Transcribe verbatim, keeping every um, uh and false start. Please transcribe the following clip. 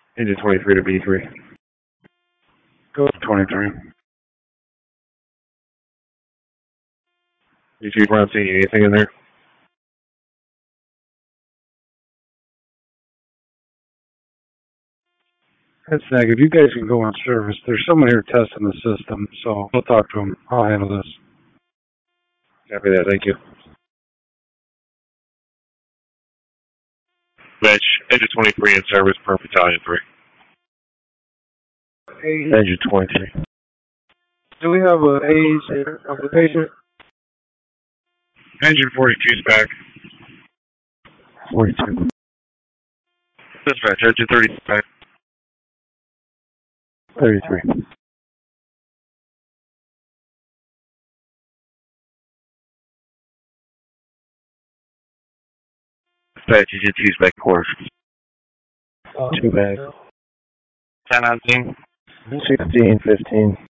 Engine twenty-three to B three. Go with twenty-three. You two not seeing anything in there? That's negative. You guys can go on service. There's someone here testing the system, so we'll talk to him. I'll handle this. Copy that. Thank you. Mitch, engine twenty-three in service per battalion three. Hey. Engine twenty-three. Do we have a age of the patient? Engine forty-two is back. forty-two. Dispatch, engine thirty is back. thirty-three. Dispatch, engine two is back quarters. Oh, two back. ten on scene. sixteen, fifteen.